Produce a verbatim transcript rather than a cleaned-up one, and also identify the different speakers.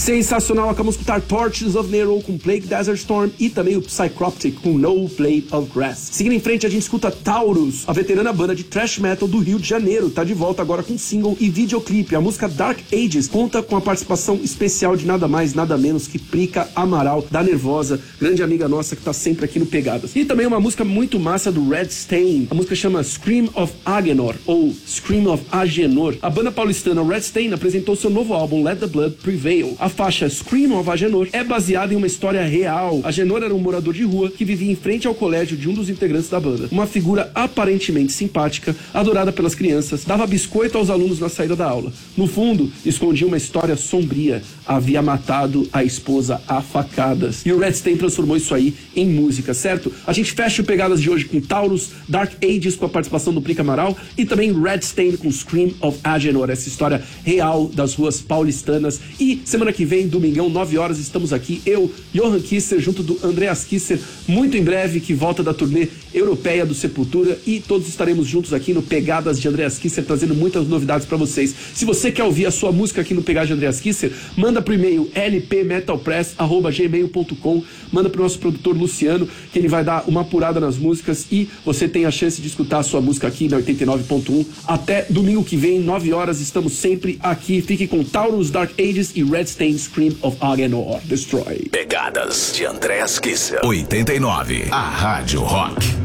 Speaker 1: Sensacional, acabamos de escutar Torches of Nero com Plague Desert Storm e também o Psychroptic com No Blade of Grass. Seguindo em frente, a gente escuta Taurus, a veterana banda de thrash metal do Rio de Janeiro, tá de volta agora com single e videoclipe. A música Dark Ages conta com a participação especial de nada mais, nada menos que Prica Amaral, da Nervosa, grande amiga nossa que tá sempre aqui no Pegadas. E também uma música muito massa do Red Stain, a música chama Scream of Agenor, ou Scream of Agenor. A banda paulistana Red Stain apresentou seu novo álbum Let the Blood Prevail. A faixa Scream of Agenor é baseada em uma história real. Agenor era um morador de rua que vivia em frente ao colégio de um dos integrantes da banda. Uma figura aparentemente simpática, adorada pelas crianças, dava biscoito aos alunos na saída da aula. No fundo, escondia uma história sombria. Havia matado a esposa a facadas. E o Red Stain transformou isso aí em música, certo? A gente fecha o Pegadas de hoje com Taurus, Dark Ages com a participação do Prica Amaral e também Red Stain com Scream of Agenor, essa história real das ruas paulistanas. E semana que vem, domingão, nove horas, estamos aqui, eu, Johan Kisser, junto do Andreas Kisser, muito em breve, que volta da turnê europeia do Sepultura, e todos estaremos juntos aqui no Pegadas de Andreas Kisser, trazendo muitas novidades pra vocês. Se você quer ouvir a sua música aqui no Pegadas de Andreas Kisser, manda pro e-mail l p metal press arroba gmail ponto com, manda pro nosso produtor Luciano, que ele vai dar uma apurada nas músicas e você tem a chance de escutar a sua música aqui na oitenta e nove ponto um. Até domingo que vem, nove horas, estamos sempre aqui. Fique com Taurus, Dark Ages e Red Stain, Scream of Agenor. Destroy.
Speaker 2: Pegadas de Andreas Kisser. oitenta e nove, a Rádio Rock.